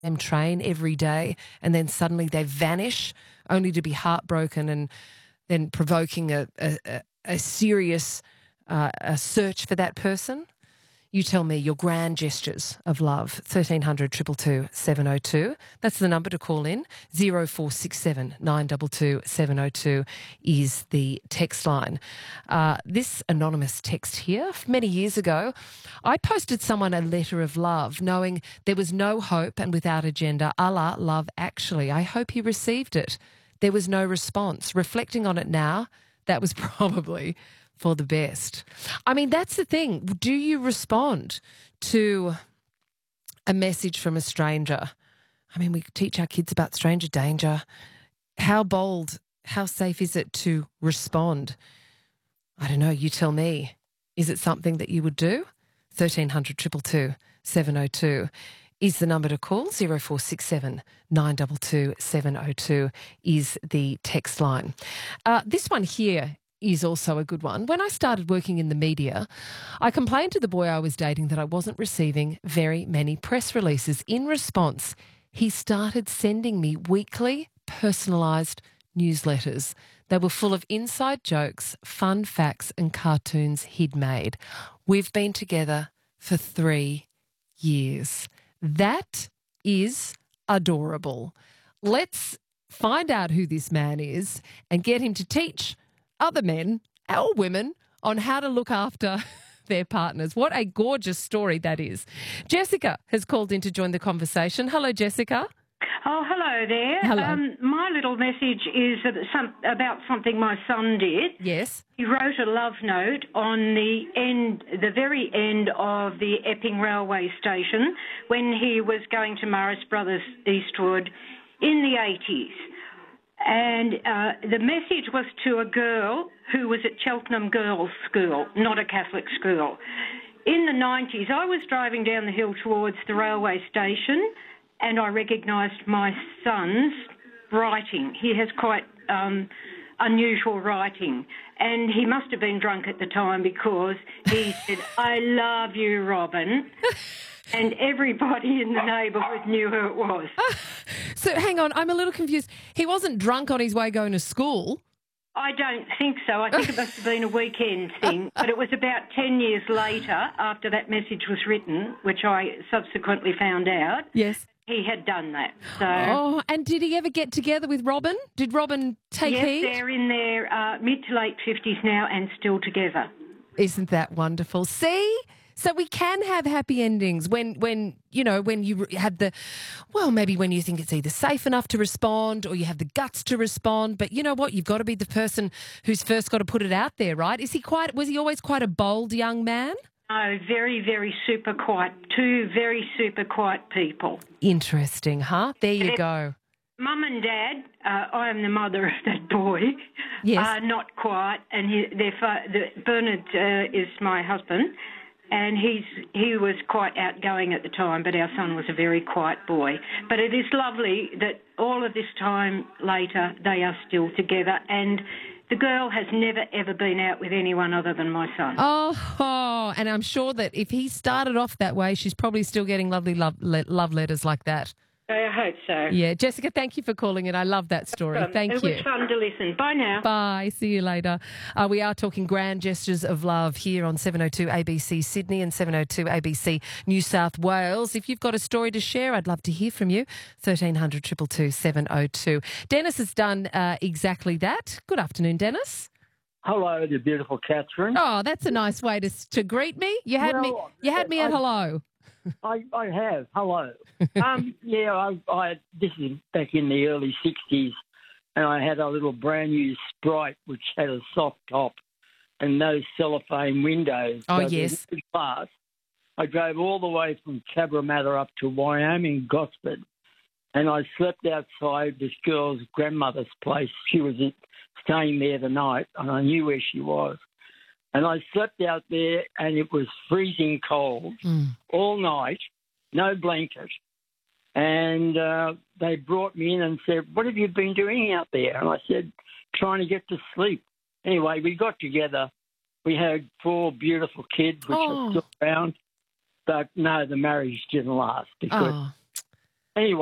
them train every day and then suddenly they vanish only to be heartbroken and then provoking a serious search for that person? You tell me your grand gestures of love. 1300 222 702. That's the number to call in. 0467 922 702 is the text line. This anonymous text here, many years ago, I posted someone a letter of love knowing there was no hope and without agenda, a la Love Actually. I hope he received it. There was no response. Reflecting on it now, that was probably for the best. I mean, that's the thing. Do you respond to a message from a stranger? I mean, we teach our kids about stranger danger. How bold, how safe is it to respond? I don't know. You tell me. Is it something that you would do? 1300 222 702 is the number to call. 0467 922 702 is the text line. This one here is also a good one. When I started working in the media, I complained to the boy I was dating that I wasn't receiving very many press releases. In response, he started sending me weekly personalised newsletters. They were full of inside jokes, fun facts and cartoons he'd made. We've been together for 3 years. That is adorable. Let's find out who this man is and get him to teach other men or women on how to look after their partners. What a gorgeous story that is. Jessica has called in to join the conversation. Hello, Jessica. Oh, hello there. Hello. My little message is about something my son did. Yes. He wrote a love note on the very end of the Epping railway station when he was going to Morris Brothers Eastwood in the 80s. And the message was to a girl who was at Cheltenham Girls' School, not a Catholic school. In the 90s, I was driving down the hill towards the railway station and I recognised my son's writing. He has quite unusual writing. And he must have been drunk at the time because he said, "I love you, Robin." And everybody in the neighbourhood knew who it was. So hang on, I'm a little confused. He wasn't drunk on his way going to school? I don't think so. I think it must have been a weekend thing. But it was about 10 years later, after that message was written, which I subsequently found out. Yes. He had done that. So. Oh, and did he ever get together with Robin? Did Robin take heed? Yes, they're in their mid to late 50s now and still together. Isn't that wonderful? See? So we can have happy endings when you have maybe when you think it's either safe enough to respond or you have the guts to respond. But you know what? You've got to be the person who's first got to put it out there, right? Was he always quite a bold young man? No, very, very super quiet. Two very super quiet people. Interesting, huh? There you go. Mum and Dad, I am the mother of that boy, yes. are not quiet, and Bernard is my husband. And he was quite outgoing at the time, but our son was a very quiet boy. But it is lovely that all of this time later they are still together, and the girl has never, ever been out with anyone other than my son. Oh, and I'm sure that if he started off that way, she's probably still getting lovely love letters like that. I hope so. Yeah. Jessica, thank you for calling in. I love that story. Thank you. It was fun to listen. Bye now. Bye. See you later. We are talking grand gestures of love here on 702 ABC Sydney and 702 ABC New South Wales. If you've got a story to share, I'd love to hear from you. 1300 222 702. Dennis has done exactly that. Good afternoon, Dennis. Hello, the beautiful Catherine. Oh, that's a nice way to greet me. You had me at hello. I have. Hello. This is back in the early 60s, and I had a little brand new Sprite which had a soft top and those cellophane windows. Oh, yes. Class. I drove all the way from Cabramatta up to Wyoming, Gosford, and I slept outside this girl's grandmother's place. She was staying there the night, and I knew where she was. And I slept out there, and it was freezing cold all night, no blanket. And they brought me in and said, "What have you been doing out there?" And I said, "Trying to get to sleep." Anyway, we got together. We had 4 beautiful kids, which are still around. But no, the marriage didn't last because Anyway.